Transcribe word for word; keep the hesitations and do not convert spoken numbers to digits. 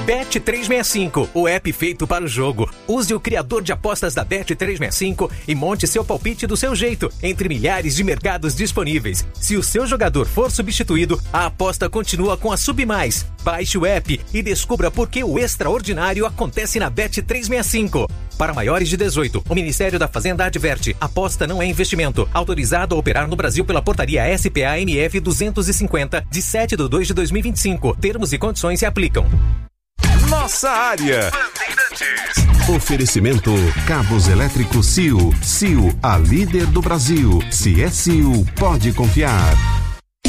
Bet trezentos e sessenta e cinco, o app feito para o jogo. Use o criador de apostas da Bet trezentos e sessenta e cinco e monte seu palpite do seu jeito, entre milhares de mercados disponíveis. Se o seu jogador for substituído, a aposta continua com a Submais. Baixe o app e descubra por que o extraordinário acontece na Bet trezentos e sessenta e cinco. Para maiores de dezoito, o Ministério da Fazenda adverte: aposta não é investimento. Autorizado a operar no Brasil pela portaria S P A M F duzentos e cinquenta, de sete de dois de dois mil e vinte e cinco. Termos e condições se aplicam. Nossa área. Oferecimento Cabos Elétricos C I O. C I O, a líder do Brasil. Se é C I O, pode confiar.